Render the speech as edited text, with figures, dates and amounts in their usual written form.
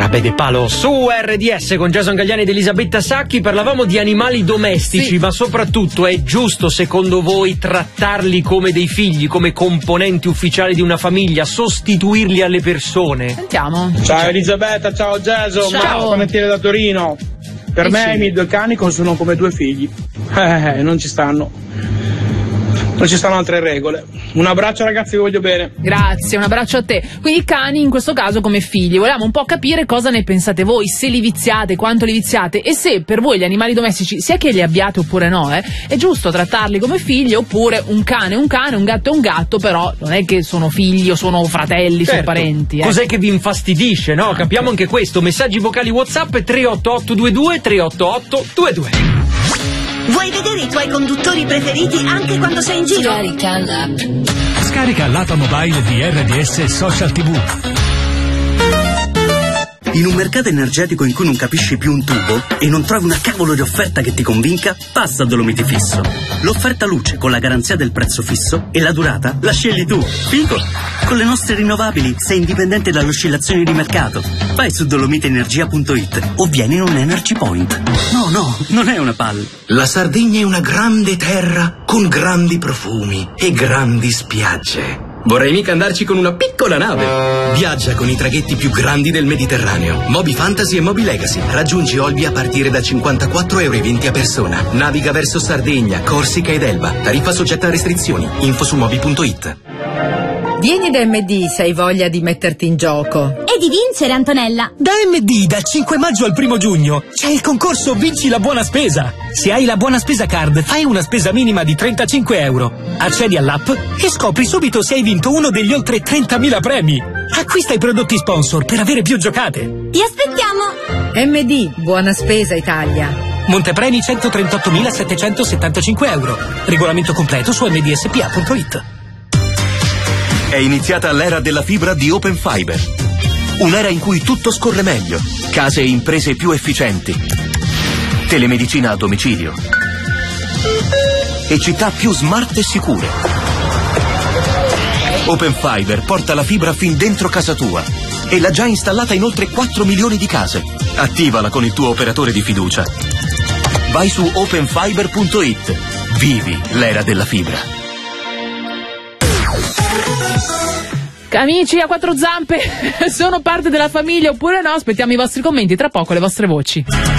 Jarabe de Palo su RDS con Jason Gagliani ed Elisabetta Sacchi. Parlavamo di animali domestici, sì, ma soprattutto è giusto secondo voi trattarli come dei figli, come componenti ufficiali di una famiglia, sostituirli alle persone? Sentiamo. Ciao Elisabetta, ciao Jason, ciao. Panettiere da Torino. Per me i miei due cani sono come due figli. Non ci stanno altre regole. Un abbraccio ragazzi, vi voglio bene. Grazie, un abbraccio a te. Quindi i cani in questo caso come figli. Volevamo un po' capire cosa ne pensate voi, se li viziate, quanto li viziate e se per voi gli animali domestici, sia che li abbiate oppure no, è giusto trattarli come figli, oppure un cane è un cane, un gatto è un gatto, però non è che sono figli o sono fratelli, certo, sono parenti. Cos'è che vi infastidisce, no? Capiamo anche questo. Messaggi vocali WhatsApp 38822 388 22. Vuoi vedere i tuoi conduttori preferiti anche quando sei in giro? Scarica l'app. Scarica l'app mobile di RDS Social TV. In un mercato energetico in cui non capisci più un tubo e non trovi una cavolo di offerta che ti convinca, passa a Dolomiti Fisso. L'offerta luce con la garanzia del prezzo fisso e la durata la scegli tu. Figo! Con le nostre rinnovabili sei indipendente dalle oscillazioni di mercato. Vai su dolomiteenergia.it o vieni in un Energy Point. No, non è una palla. La Sardegna è una grande terra con grandi profumi e grandi spiagge. Vorrei mica andarci con una piccola nave. Viaggia con i traghetti più grandi del Mediterraneo. Moby Fantasy e Moby Legacy. Raggiungi Olbia a partire da 54,20 € a persona. Naviga verso Sardegna, Corsica ed Elba. Tariffa soggetta a restrizioni. Info su moby.it. Vieni da MD se hai voglia di metterti in gioco. E di vincere, Antonella. Da MD dal 5 maggio al 1 giugno c'è il concorso Vinci la buona spesa. Se hai la buona spesa card fai una spesa minima di 35 €. Accedi all'app e scopri subito se hai vinto uno degli oltre 30.000 premi. Acquista i prodotti sponsor per avere più giocate. Ti aspettiamo. MD, buona spesa Italia. Montepremi 138.775 €. Regolamento completo su mdspa.it. È iniziata l'era della fibra di Open Fiber. Un'era in cui tutto scorre meglio, case e imprese più efficienti, telemedicina a domicilio e città più smart e sicure. Open Fiber porta la fibra fin dentro casa tua e l'ha già installata in oltre 4 milioni di case. Attivala con il tuo operatore di fiducia. Vai su openfiber.it. Vivi l'era della fibra. Amici a quattro zampe, sono parte della famiglia oppure no? Aspettiamo i vostri commenti, tra poco le vostre voci.